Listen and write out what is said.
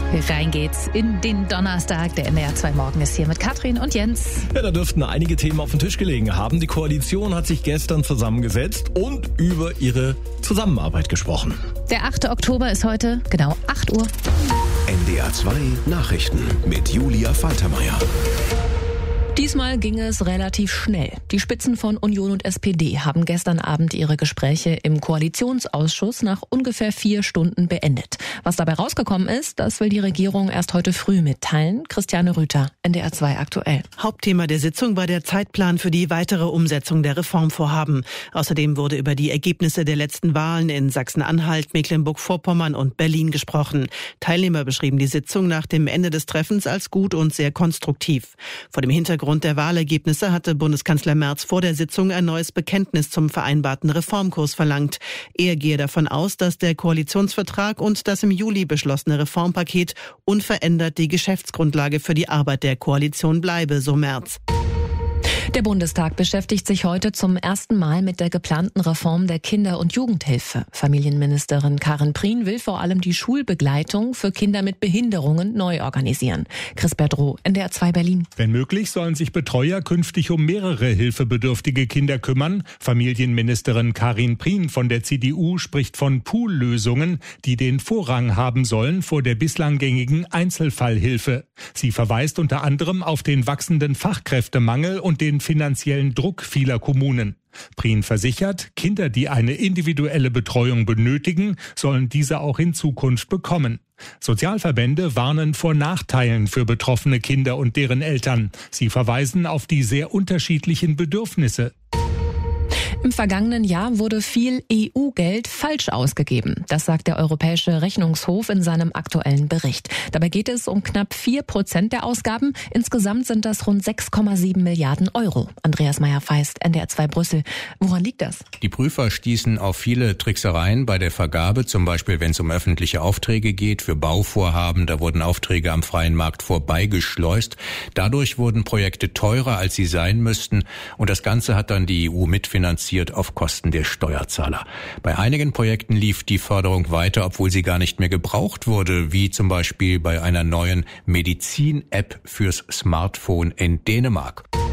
Rein geht's in den Donnerstag. Der NDR 2 Morgen ist hier mit Katrin und Jens. Ja, da dürften einige Themen auf dem Tisch gelegen haben. Die Koalition hat sich gestern zusammengesetzt und über ihre Zusammenarbeit gesprochen. Der 8. Oktober ist heute genau 8 Uhr. NDR 2 Nachrichten mit Julia Faltermeier. Diesmal ging es relativ schnell. Die Spitzen von Union und SPD haben gestern Abend ihre Gespräche im Koalitionsausschuss nach ungefähr 4 Stunden beendet. Was dabei rausgekommen ist, das will die Regierung erst heute früh mitteilen. Christiane Rüther, NDR 2 aktuell. Hauptthema der Sitzung war der Zeitplan für die weitere Umsetzung der Reformvorhaben. Außerdem wurde über die Ergebnisse der letzten Wahlen in Sachsen-Anhalt, Mecklenburg-Vorpommern und Berlin gesprochen. Teilnehmer beschrieben die Sitzung nach dem Ende des Treffens als gut und sehr konstruktiv. Vor dem Hintergrund der Wahlergebnisse hatte Bundeskanzler Merz vor der Sitzung ein neues Bekenntnis zum vereinbarten Reformkurs verlangt. Er gehe davon aus, dass der Koalitionsvertrag und das im Juli beschlossene Reformpaket unverändert die Geschäftsgrundlage für die Arbeit der Koalition bleibe, so Merz. Der Bundestag beschäftigt sich heute zum ersten Mal mit der geplanten Reform der Kinder- und Jugendhilfe. Familienministerin Karin Prien will vor allem die Schulbegleitung für Kinder mit Behinderungen neu organisieren. Chris Berdrow, NDR 2 Berlin. Wenn möglich, sollen sich Betreuer künftig um mehrere hilfebedürftige Kinder kümmern. Familienministerin Karin Prien von der CDU spricht von Poollösungen, die den Vorrang haben sollen vor der bislang gängigen Einzelfallhilfe. Sie verweist unter anderem auf den wachsenden Fachkräftemangel und den finanziellen Druck vieler Kommunen. Prien versichert, Kinder, die eine individuelle Betreuung benötigen, sollen diese auch in Zukunft bekommen. Sozialverbände warnen vor Nachteilen für betroffene Kinder und deren Eltern. Sie verweisen auf die sehr unterschiedlichen Bedürfnisse. Im vergangenen Jahr wurde viel EU-Geld falsch ausgegeben. Das sagt der Europäische Rechnungshof in seinem aktuellen Bericht. Dabei geht es um knapp 4% der Ausgaben. Insgesamt sind das rund 6,7 Milliarden Euro. Andreas Meyer-Feist, NDR 2 Brüssel. Woran liegt das? Die Prüfer stießen auf viele Tricksereien bei der Vergabe, zum Beispiel wenn es um öffentliche Aufträge geht, für Bauvorhaben. Da wurden Aufträge am freien Markt vorbeigeschleust. Dadurch wurden Projekte teurer, als sie sein müssten. Und das Ganze hat dann die EU mitfinanziert auf Kosten der Steuerzahler. Bei einigen Projekten lief die Förderung weiter, obwohl sie gar nicht mehr gebraucht wurde, wie zum Beispiel bei einer neuen Medizin-App fürs Smartphone in Dänemark.